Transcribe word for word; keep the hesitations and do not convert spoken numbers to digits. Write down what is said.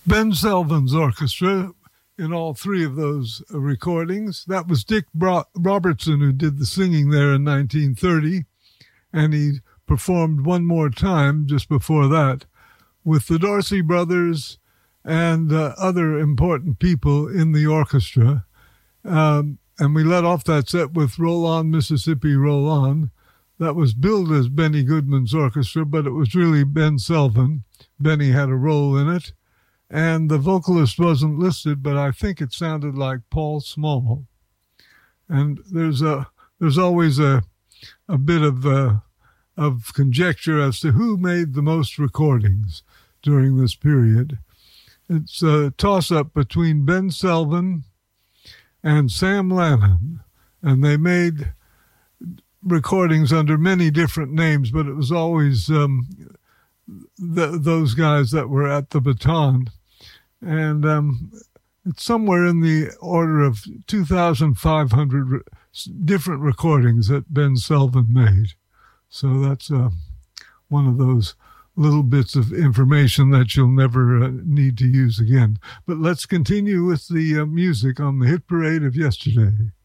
Ben Selvins Orchestra in all three of those recordings. That was Dick Bro- Robertson who did the singing there in nineteen thirty, and he performed one more time just before that with the Dorsey brothers and uh, other important people in the orchestra. Um, and we let off that set with Roll On, Mississippi, Roll On. That was billed as Benny Goodman's orchestra, but it was really Ben Selvin. Benny had a role in it. And the vocalist wasn't listed, but I think it sounded like Paul Small. And there's a there's always a a bit of uh, of conjecture as to who made the most recordings during this period. It's a toss-up between Ben Selvin and Sam Lannon, and they made recordings under many different names, but it was always um, th- those guys that were at the baton. And um, it's somewhere in the order of two thousand five hundred re- different recordings that Ben Selvin made. So that's uh, one of those little bits of information that you'll never uh, need to use again. But let's continue with the uh, music on the Hit Parade of yesterday.